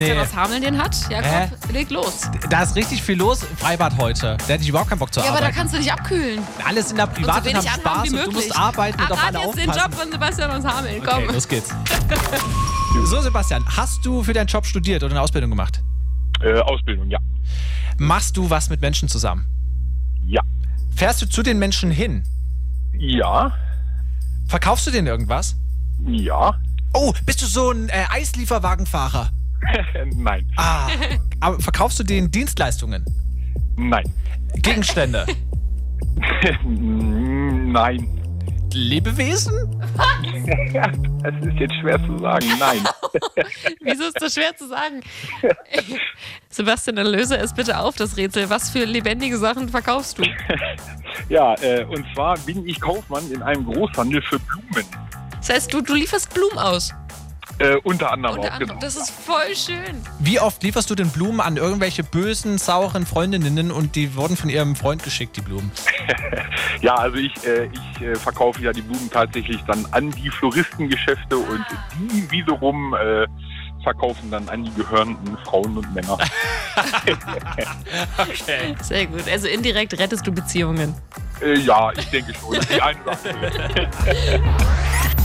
Nee. Was Hameln den hat? Jakob, leg los. Da ist richtig viel los im Freibad heute. Da hätte ich überhaupt keinen Bock zu arbeiten. Ja, aber da kannst du dich abkühlen. Alles in der Privat und haben Spaß und du musst arbeiten und auf alle jetzt aufpassen. den Job von Sebastian aus Hameln, komm. Okay, los geht's. So, Sebastian, hast du für deinen Job studiert oder eine Ausbildung gemacht? Ausbildung, ja. Machst du was mit Menschen zusammen? Ja. Fährst du zu den Menschen hin? Ja. Verkaufst du denen irgendwas? Ja. Oh, bist du so ein Eislieferwagenfahrer? Nein. Aber verkaufst du denen Dienstleistungen? Nein. Gegenstände? Nein. Lebewesen? Es ist jetzt schwer zu sagen. Nein. Wieso ist das schwer zu sagen? Sebastian, dann löse es bitte auf, das Rätsel. Was für lebendige Sachen verkaufst du? Ja, und zwar bin ich Kaufmann in einem Großhandel für Blumen. Das heißt, du lieferst Blumen aus? Unter anderem Unter auch, anderem. genau. Das ist voll schön. Wie oft lieferst du denn Blumen an irgendwelche bösen, sauren Freundinnen und die wurden von ihrem Freund geschickt, die Blumen? Ja, also ich verkaufe ja die Blumen tatsächlich dann an die Floristengeschäfte und die wiederum verkaufen dann an die gehörenden Frauen und Männer. Okay. Sehr gut. Also indirekt rettest du Beziehungen. Ja, ich denke schon. Die eine oder andere.